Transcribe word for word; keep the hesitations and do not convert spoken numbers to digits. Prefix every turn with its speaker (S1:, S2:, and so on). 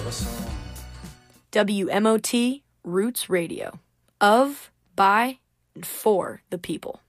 S1: W M O T Roots Radio. Of, by, and for the people.